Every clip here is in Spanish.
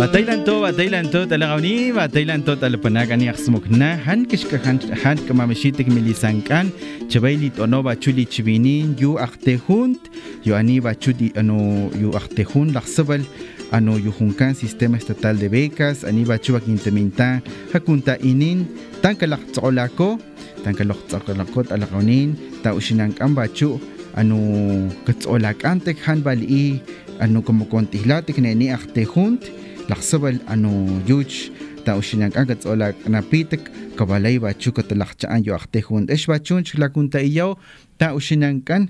Batailan to talagauni batailan to talpanagani aksmukna han kamamishitik milisankan chabayli tono bachuli chibinin yu aktehunt yu ani bachudi yu aktehun laksabal yu junkan sistema estatal de becas ani bachuba quinteminta hakunta inin tankalak tsolako talagaunin ta ushinankan bachu katsolakantek han bali como kontihlatik neni aktehunt laksabal yuch ta ushinankan katsolak napitek kabalay bachu katalakchaan yu aktehun esh bachun lakunta iyaw ta ushinankan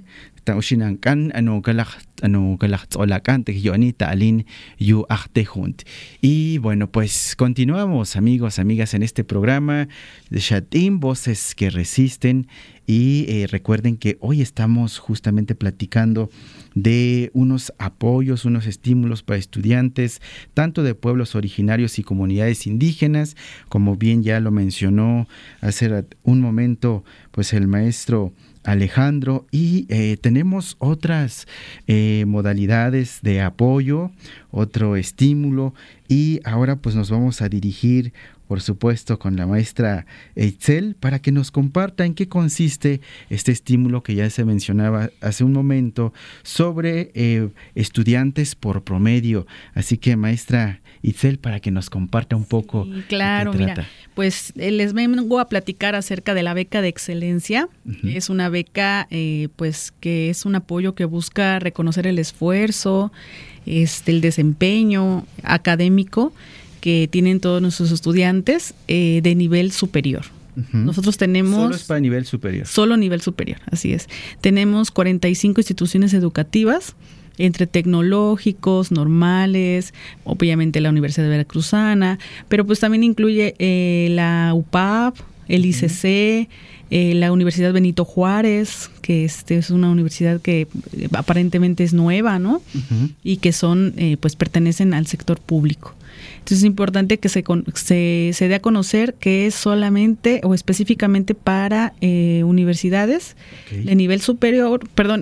kalak tsolakan te yu ani talin yu aktehun. Y bueno, pues continuamos, amigos, amigas, en este programa de Shatim, Voces que Resisten. Y recuerden que hoy estamos justamente platicando de unos apoyos, unos estímulos para estudiantes, tanto de pueblos originarios y comunidades indígenas, como bien ya lo mencionó hace un momento pues el maestro Alejandro, y tenemos otras modalidades de apoyo, otro estímulo, y ahora pues nos vamos a dirigir, por supuesto, con la maestra Eitzel para que nos comparta en qué consiste este estímulo que ya se mencionaba hace un momento sobre estudiantes por promedio. Así que, maestra Eitzel, para que nos comparta un poco. Sí, claro, mira, pues les vengo a platicar acerca de la beca de excelencia. Uh-huh. Es una beca, pues que es un apoyo que busca reconocer el esfuerzo, el desempeño académico que tienen todos nuestros estudiantes de nivel superior. Uh-huh. Nosotros tenemos... Solo es para nivel superior. Solo nivel superior, así es. Tenemos 45 instituciones educativas, entre tecnológicos, normales, obviamente la Universidad Veracruzana, pero pues también incluye la UPAP, el ICC, la Universidad Benito Juárez, que es una universidad que aparentemente es nueva, ¿no? Uh-huh. Y que son, pues pertenecen al sector público. Entonces es importante que se dé a conocer que es solamente o específicamente para universidades de nivel superior,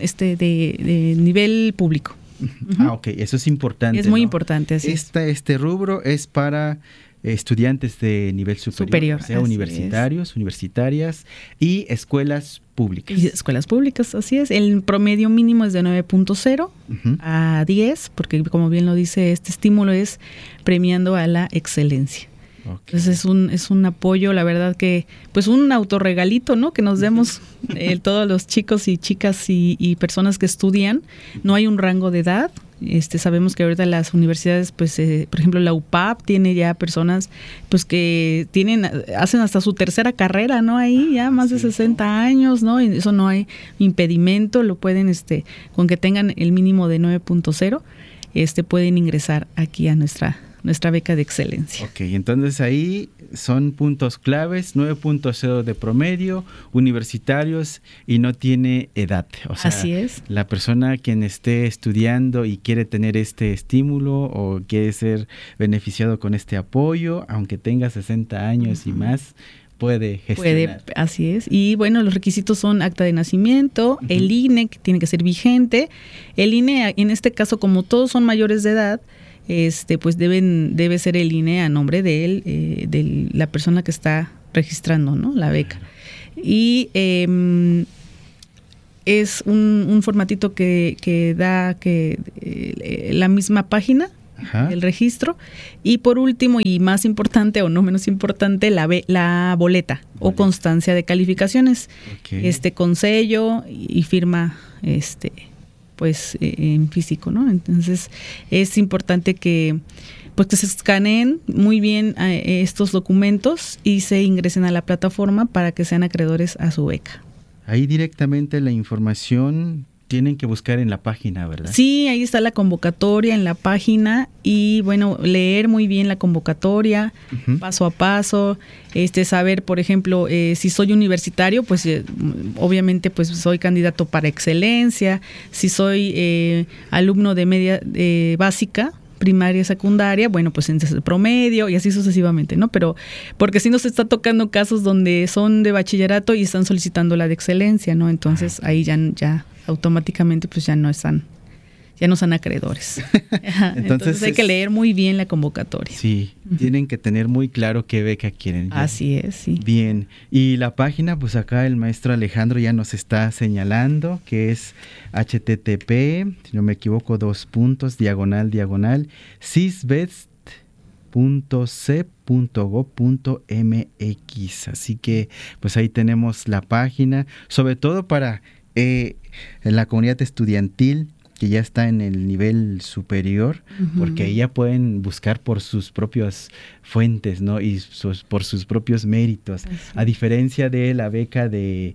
de nivel público. Uh-huh. Ok, eso es importante. Es muy importante. Así este rubro es para estudiantes de nivel superior, o sea, universitarios, universitarias y escuelas públicas. Y escuelas públicas, así es. El promedio mínimo es de 9.0 uh-huh. a 10, porque como bien lo dice, este estímulo es premiando a la excelencia. Okay. Entonces es un apoyo, la verdad que, pues un autorregalito, ¿no? Que nos demos todos los chicos y chicas y personas que estudian. No hay un rango de edad. Sabemos que ahorita las universidades, pues, por ejemplo, la UPAP tiene ya personas, pues, que hacen hasta su tercera carrera, ¿no? Ahí ya más de 60 años, ¿no? Y eso no hay impedimento, lo pueden, con que tengan el mínimo de 9.0, pueden ingresar aquí a nuestra beca de excelencia. Ok, entonces ahí son puntos claves, 9.0 de promedio, universitarios y no tiene edad. O sea, así es. La persona quien esté estudiando y quiere tener este estímulo o quiere ser beneficiado con este apoyo, aunque tenga 60 años uh-huh. y más, puede gestionar. Así es. Y bueno, los requisitos son acta de nacimiento, uh-huh. el INE, que tiene que ser vigente. El INE, en este caso, como todos son mayores de edad, pues debe ser el INE a nombre de él, de la persona que está registrando, ¿no? La beca. Y es un formatito que da la misma página, ajá. el registro. Y por último, y más importante o no menos importante, la boleta o constancia de calificaciones. Okay. Con sello y firma, pues en físico, ¿no? Entonces es importante que se escaneen muy bien estos documentos y se ingresen a la plataforma para que sean acreedores a su beca. Ahí directamente la información tienen que buscar en la página, ¿verdad? Sí, ahí está la convocatoria en la página y bueno, leer muy bien la convocatoria, uh-huh. paso a paso, saber, por ejemplo, si soy universitario, pues obviamente pues soy candidato para excelencia, si soy alumno de media básica, primaria, secundaria, bueno, pues en el promedio y así sucesivamente, ¿no? Pero porque si nos está tocando casos donde son de bachillerato y están solicitando la de excelencia, ¿no? Entonces ahí ya automáticamente pues ya no están ya no son acreedores. Entonces hay que leer muy bien la convocatoria. Sí, tienen que tener muy claro qué beca quieren. Así es, sí. Bien, y la página, pues acá el maestro Alejandro ya nos está señalando que es http, si no me equivoco, //sisbest.c.gov.mx. Así que pues ahí tenemos la página, sobre todo para la comunidad estudiantil que ya está en el nivel superior, porque ahí ya pueden buscar por sus propias fuentes, ¿no? Y por sus propios méritos. A diferencia de la beca de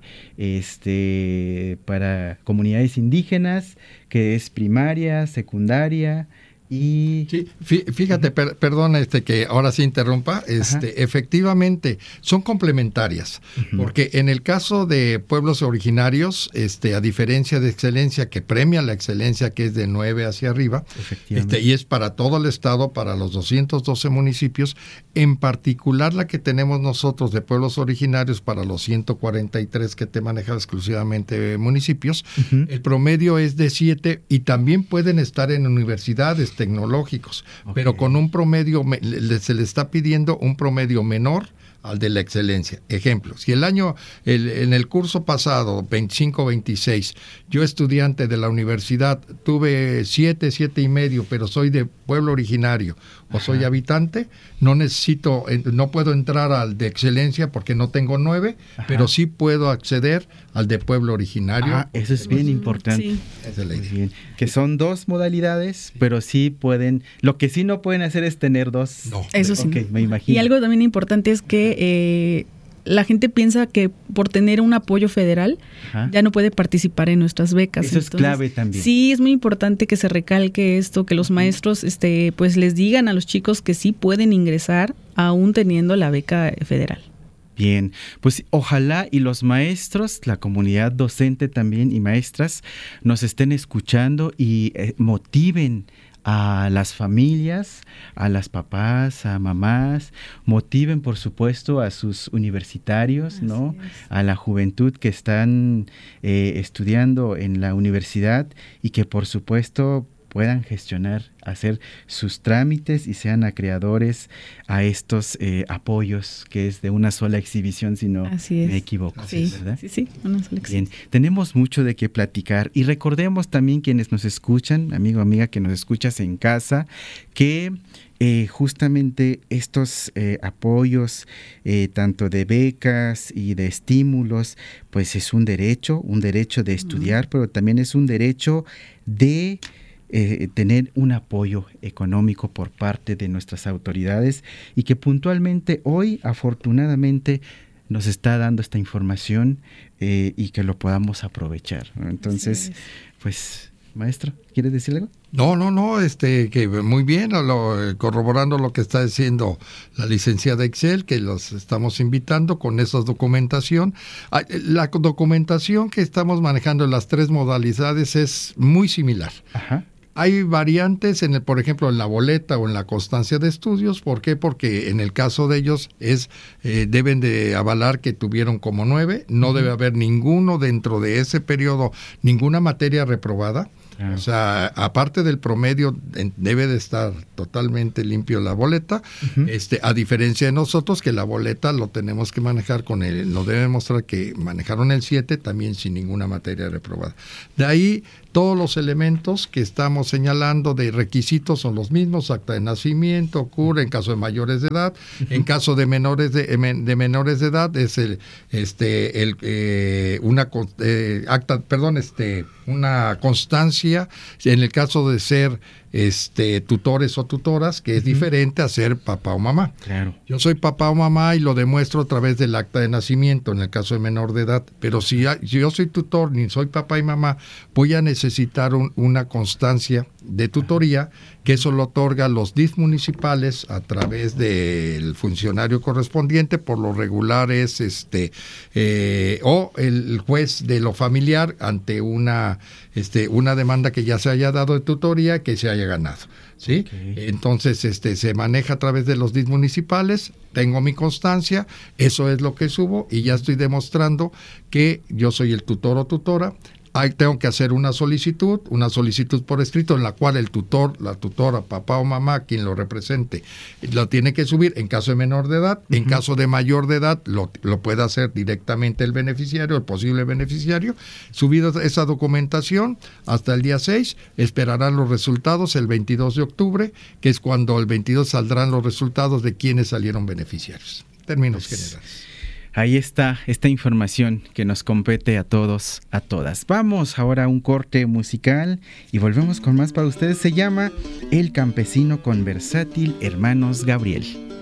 para comunidades indígenas, que es primaria, secundaria. Y sí, fíjate, perdón que ahora sí interrumpa, efectivamente son complementarias, porque en el caso de pueblos originarios, a diferencia de excelencia, que premia la excelencia, que es de 9 hacia arriba, y es para todo el estado, para los 212 municipios, en particular la que tenemos nosotros de pueblos originarios para los 143 que te manejan exclusivamente municipios, el promedio es de 7 y también pueden estar en universidades tecnológicos, pero con un promedio, se le está pidiendo un promedio menor al de la excelencia. Ejemplo, si en el curso pasado, 25-26, yo estudiante de la universidad tuve 7.5, pero soy de pueblo originario o soy habitante, no puedo entrar al de excelencia porque no tengo 9, pero sí puedo acceder al de pueblo originario. Eso es bien importante. Sí. Esa es la idea. Bien. Que son 2 modalidades, pero sí pueden, lo que sí no pueden hacer es tener 2. No. Eso sí. Okay, me imagino. Y algo también importante es que la gente piensa que por tener un apoyo federal ya no puede participar en nuestras becas. Eso es clave también. Sí, es muy importante que se recalque esto, que los maestros pues les digan a los chicos que sí pueden ingresar aún teniendo la beca federal. Bien, pues ojalá y los maestros, la comunidad docente también y maestras nos estén escuchando y motiven a las familias, a las papás, a mamás, motiven por supuesto a sus universitarios, ¿no? A la juventud que están estudiando en la universidad y que por supuesto puedan gestionar, hacer sus trámites y sean acreedores a estos apoyos, que es de una sola exhibición, si no me equivoco. Sí, ¿verdad? Sí, una sola exhibición. Bien, tenemos mucho de qué platicar y recordemos también quienes nos escuchan, amigo, amiga, que nos escuchas en casa, que justamente estos apoyos, tanto de becas y de estímulos, pues es un derecho de estudiar, pero también es un derecho de tener un apoyo económico por parte de nuestras autoridades y que puntualmente hoy, afortunadamente, nos está dando esta información y que lo podamos aprovechar, ¿no? Entonces, pues, maestro, ¿quieres decir algo? No, que muy bien, corroborando lo que está diciendo la licenciada Excel, que los estamos invitando con esa documentación. La documentación que estamos manejando en las 3 modalidades es muy similar. Hay variantes, por ejemplo, en la boleta o en la constancia de estudios. ¿Por qué? Porque en el caso de ellos deben de avalar que tuvieron como 9. No debe haber ninguno dentro de ese periodo, ninguna materia reprobada. O sea, aparte del promedio, debe de estar totalmente limpio la boleta, a diferencia de nosotros, que la boleta lo tenemos que manejar lo debe mostrar que manejaron el 7 también sin ninguna materia reprobada. De ahí, todos los elementos que estamos señalando de requisitos son los mismos: acta de nacimiento, CUR en caso de mayores de edad, en caso de menores de edad es una constancia, en el caso de ser tutores o tutoras, que es diferente a ser papá o mamá. Claro. Yo soy papá o mamá y lo demuestro a través del acta de nacimiento en el caso de menor de edad, pero si yo soy tutor ni soy papá y mamá, voy a necesitar una constancia de tutoría, que eso lo otorga los DIF municipales a través del funcionario correspondiente, por lo regular es o el juez de lo familiar ante una demanda que ya se haya dado de tutoría, que se haya ganado, ¿sí? Okay. Entonces se maneja a través de los DIF municipales. Tengo mi constancia, eso es lo que subo y ya estoy demostrando que yo soy el tutor o tutora. tengo que hacer una solicitud por escrito en la cual el tutor, la tutora, papá o mamá, quien lo represente, lo tiene que subir en caso de menor de edad. En caso de mayor de edad, lo puede hacer directamente el beneficiario, el posible beneficiario. Subida esa documentación hasta el día 6, esperarán los resultados el 22 de octubre, que es cuando el 22 saldrán los resultados de quienes salieron beneficiarios. Términos generales. Ahí está esta información que nos compete a todos, a todas. Vamos ahora a un corte musical y volvemos con más para ustedes. Se llama El Campesino con Versátil Hermanos Gabriel.